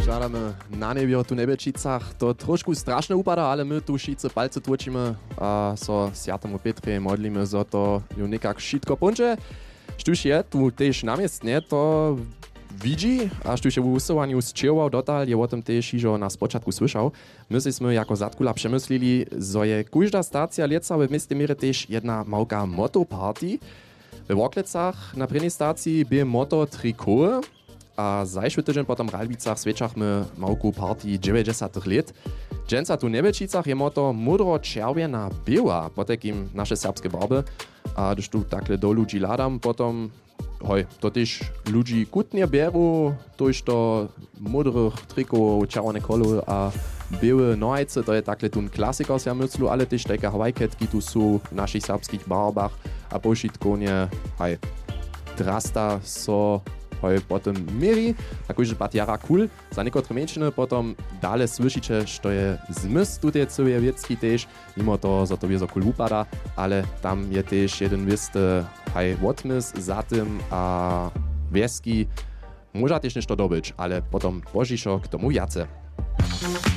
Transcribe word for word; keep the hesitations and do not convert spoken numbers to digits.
Žádame na nebio tu Nebečicach. To trošku strašne upada, ale my tu šice palce tłočíme a so Sjatomu Petre modlíme za to ju nekak šitko ponče. Štuž je tu tež namiestne, to widzi, a štuž je v usovaniu zčioval dotal, je o tom tež ižo na spočatku słyšał. My sme jako Zatkula przemyslili, zo je každá stácia lieca v meste Mire tež jedna małka motoparty. W Woklecach na prvnej stácii by moto tri koły, a zajšły tydzień potom w Ralbicach swieczachmy małku party dziewięćdziesiątych lat. Dżęca tu w Nebečicach je moto modro-czerwiena biała, po takim nasze serbskie barby. A gdyż tu takle do ludzi ladam, potom hoj, to też ludzi kutnie bieru, toż to modrych triko, czerwone kolo a białe nohajce, to je takle tun klasikos ja myslu, ale też takie hawajketki tu są w naszych serbskich barbach, a pošitkonie, haj, drasta so hoj potom miri, takože batjara cool. Za niekotre menšiny potom dale slyšíte, što je zmysl tutaj celej viecky tež, mimo toho, za to je za cool upada, ale tam je tež jeden viste haj odmysl za tym a vieski. Môža tež nešto dobyť, ale potom Božišo k tomu jace.